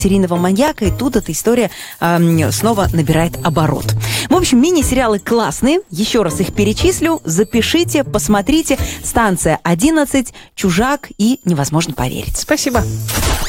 серийного маньяка, и тут эта история снова набирает оборот. В общем, мини-сериалы классные. Еще раз их перечислю. Запишите, посмотрите. «Станция 11», «Чужак» и «Невозможно поверить». Спасибо.